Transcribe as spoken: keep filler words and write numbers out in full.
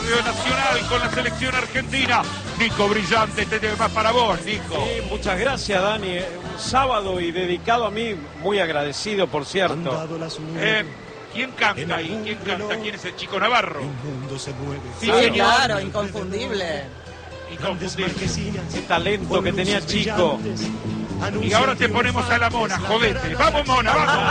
Radio Nacional con la selección argentina. Nico Brillante, este tema es para vos, Nico. Sí, muchas gracias, Dani. Un sábado y dedicado a mí, muy agradecido, por cierto. Eh, ¿Quién canta ahí? ¿Quién canta? ¿Quién es el Chico Navarro? Sí, sí, claro, inconfundible. Inconfundible. Qué talento que tenía Chico. Y ahora te ponemos a la Mona, jodete. ¡Vamos, Mona, vamos!